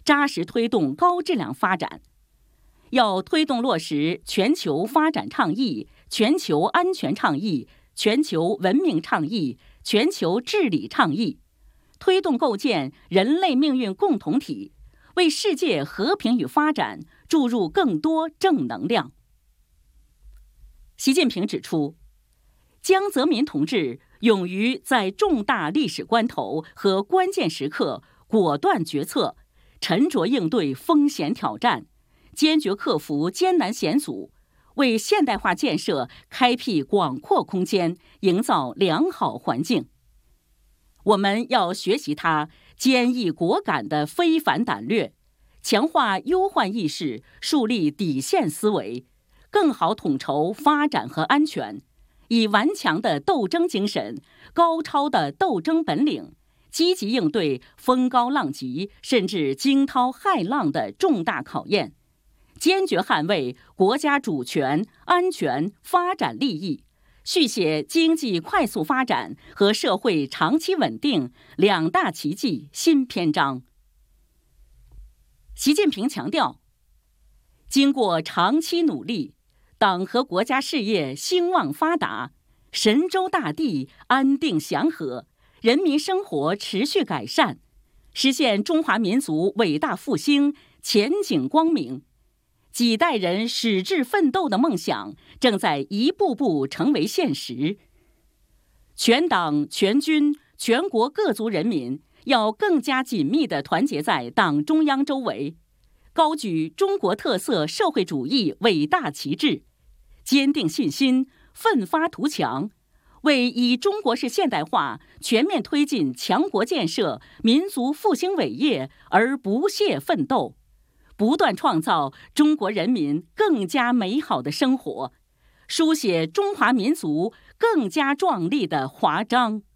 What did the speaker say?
扎实推动高质量发展。要推动落实全球发展倡议、全球安全倡议、全球文明倡议、全球治理倡议，推动构建人类命运共同体，为世界和平与发展注入更多正能量。习近平指出，江泽民同志勇于在重大历史关头和关键时刻果断决策，沉着应对风险挑战，坚决克服艰难险阻，为现代化建设开辟广阔空间，营造良好环境。我们要学习他坚毅果敢的非凡胆略，强化忧患意识，树立底线思维，更好统筹发展和安全，以顽强的斗争精神、高超的斗争本领，积极应对风高浪急甚至惊涛骇浪的重大考验，坚决捍卫国家主权、安全、发展利益，续写经济快速发展和社会长期稳定两大奇迹新篇章。习近平强调，经过长期努力，党和国家事业兴旺发达，神州大地安定祥和，人民生活持续改善，实现中华民族伟大复兴前景光明。几代人矢志奋斗的梦想正在一步步成为现实。全党全军全国各族人民要更加紧密地团结在党中央周围，高举中国特色社会主义伟大旗帜，坚定信心，奋发图强，为以中国式现代化全面推进强国建设、民族复兴伟业而不懈奋斗，不断创造中国人民更加美好的生活，书写中华民族更加壮丽的华章。